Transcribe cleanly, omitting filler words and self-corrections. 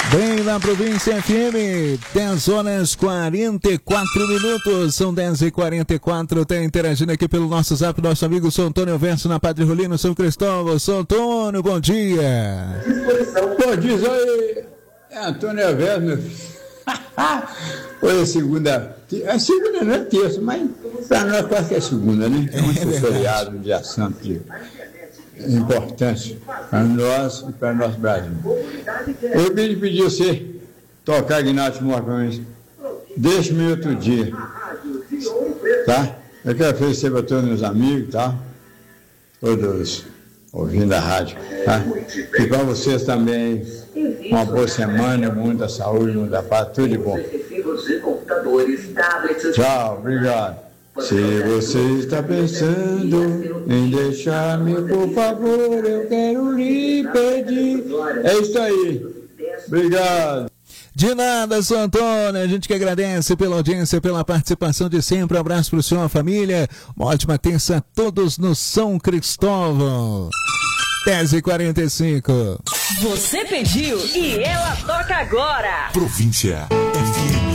Bem, na província FM, 10 horas 44 minutos, são 10h44, tá interagindo aqui pelo nosso zap, nosso amigo São Antônio Verso na Padre Rolino, São Cristóvão. São Antônio, bom dia. Bom dia, aí. É Antônio Verso, meu filho. Hoje é segunda, a segunda não é terça, mas para nós quase que é segunda, né? É um feriado, um dia santo que é importante para nós e para nosso Brasil. Eu queria pedir você tocar Ignacio Morgões, deixe-me outro dia, tá? Eu quero oferecer para todos meus amigos, tá? Todos ouvindo a rádio, tá? E para vocês também, uma boa semana, muita saúde, muita paz, tudo de bom. Tchau, obrigado. Se você está pensando em deixar-me, por favor, eu quero lhe pedir. É isso aí. Obrigado. De nada, São Antônio, a gente que agradece pela audiência, pela participação de sempre. Um abraço para o senhor, a família. Uma ótima terça a todos no São Cristóvão. 10h45. Você pediu e ela toca agora. Província FM.